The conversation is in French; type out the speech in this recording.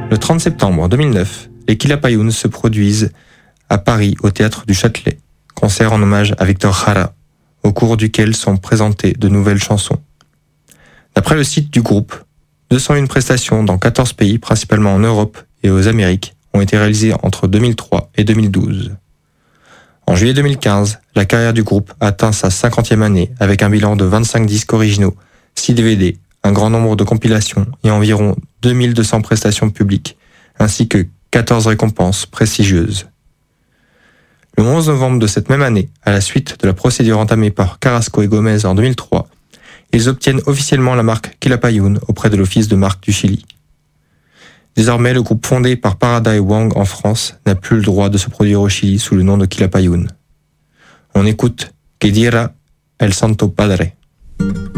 Le 30 septembre 2009, les Quilapayún se produisent à Paris au Théâtre du Châtelet, concert en hommage à Victor Jara, au cours duquel sont présentées de nouvelles chansons. D'après le site du groupe, 201 prestations dans 14 pays, principalement en Europe et aux Amériques, ont été réalisées entre 2003 et 2012. En juillet 2015, la carrière du groupe atteint sa 50e année avec un bilan de 25 disques originaux, 6 DVD, un grand nombre de compilations et environ 2200 prestations publiques, ainsi que 14 récompenses prestigieuses. Le 11 novembre de cette même année, à la suite de la procédure entamée par Carrasco et Gomez en 2003, ils obtiennent officiellement la marque Quilapayún auprès de l'Office de marque du Chili. Désormais, le groupe fondé par Parada et Wang en France n'a plus le droit de se produire au Chili sous le nom de Quilapayún. On écoute Que diera el Santo Padre.